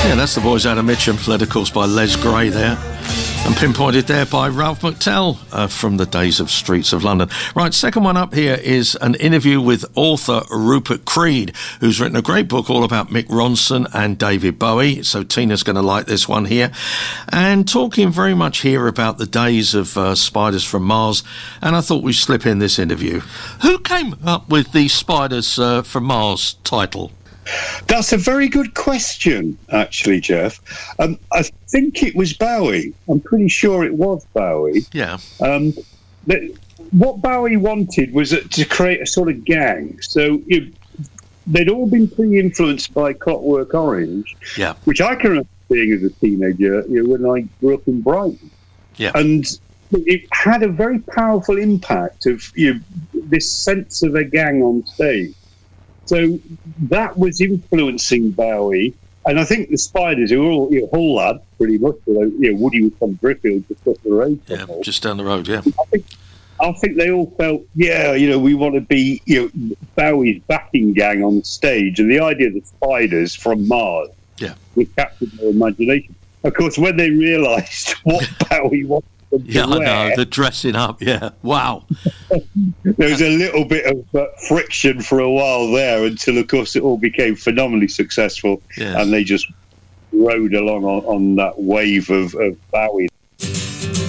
Yeah, that's the Boys Out of Mitcham, led, of course, by Les Gray there, and pinpointed there by Ralph McTell from the days of Streets of London. Right, second one up here is an interview with author Rupert Creed, who's written a great book all about Mick Ronson and David Bowie. So Tina's going to like this one here. And talking very much here about the days of Spiders from Mars. And I thought we'd slip in this interview. Who came up with the Spiders from Mars title? That's a very good question, actually, Jeff. I think it was Bowie. I'm pretty sure it was Bowie. Yeah. What Bowie wanted was to create a sort of gang. So they'd all been pretty influenced by Clockwork Orange, yeah, which I can remember seeing as a teenager when I grew up in Brighton. Yeah. And it had a very powerful impact of this sense of a gang on stage. So that was influencing Bowie, and I think the Spiders, who were all Hull lads, pretty much. Woody was from Driffield, just up the road. Yeah, just down the road. Yeah. I think they all felt, we want to be, Bowie's backing gang on stage, and the idea of the Spiders from Mars, yeah, was captured their imagination. Of course, when they realised what Bowie wanted. Yeah, I know, the dressing up, yeah. Wow. There was a little bit of friction for a while there until, of course, it all became phenomenally successful. Yes. And they just rode along on that wave of Bowie.